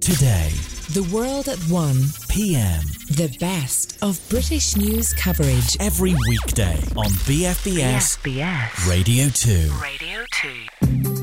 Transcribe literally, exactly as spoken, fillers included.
Today. The World at one p m. The best of British news coverage. Every weekday on B F B S, B F B S Radio two. Radio two.